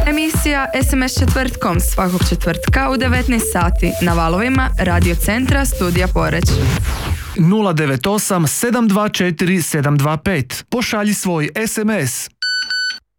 Emisija SMS četvrtkom svakog četvrtka u 19 sati na valovima Radio Centra Studija Poreć. 098 724 725. Pošalji svoj SMS.